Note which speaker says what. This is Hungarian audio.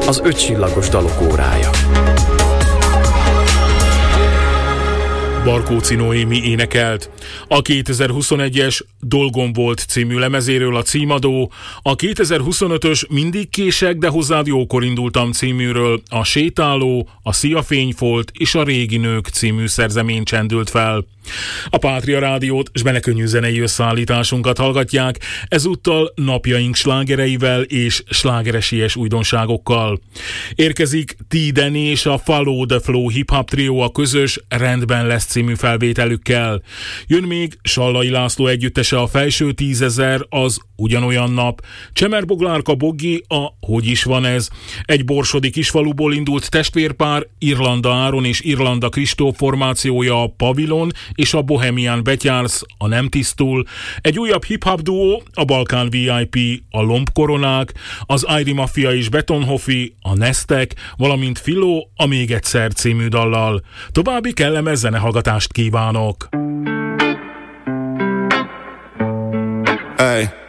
Speaker 1: az 5 csillagos dalok órája.
Speaker 2: Barkóczy Noémi énekelt. A 2021-es Dolgom volt című lemezéről a címadó, a 2025-ös Mindig kések, de hozzád jókor indultam címűről a Sétáló, a Szia fényfolt és a Régi nők című szerzemény csendült fel. A Pátria Rádiót s belekönnyű zenei összeállításunkat hallgatják, ezúttal napjaink slágereivel és slágeresies újdonságokkal. Érkezik T-Den és a Follow the Flow hip-hop trió a közös Rendben lesz című felvételükkel. Jön még Sallai László együttese a Felső 10 000, az Ugyanolyan nap, Csemer Boglárka Boggi a Hogy is van ez, egy borsodi kisfaluból indult testvérpár, Irlanda Áron és Irlanda Kristóf formációja a Pavilon és a Bohemian Betyársz a Nem tisztul, egy újabb hip-hop duó, a Balkán VIP, a Lombkoronák, az Airi Mafia és Betonhoffi, a Neztek, valamint Filó a Még egyszer című dallal. További kellemes zenehallgatást kívánok!
Speaker 3: Hey.